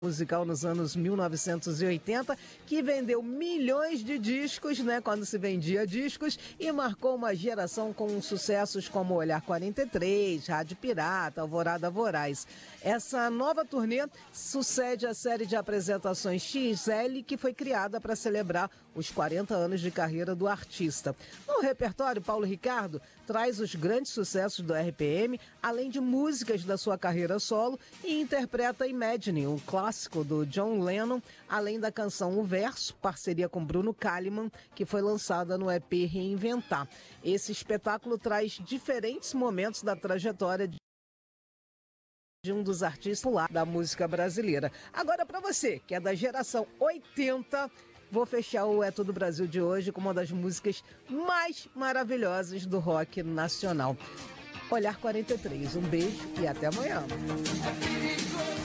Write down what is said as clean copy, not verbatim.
musical nos anos 1980, que vendeu milhões de discos, né, quando se vendia discos, e marcou uma geração com sucessos como Olhar 43, Rádio Pirata, Alvorada Voraz. Essa nova turnê sucede a série de apresentações XL, que foi criada para celebrar os 40 anos de carreira do artista. No repertório, Paulo Ricardo traz os grandes sucessos do RPM, além de músicas da sua carreira solo, e interpreta Imagine, um clássico do John Lennon, além da canção O Verso, parceria com Bruno Kalimann, que foi lançada no EP Reinventar. Esse espetáculo traz diferentes momentos da trajetória de um dos artistas lá da música brasileira. Agora, para você, que é da geração 80, vou fechar o É Tudo Brasil de hoje com uma das músicas mais maravilhosas do rock nacional. Olhar 43. Um beijo e até amanhã.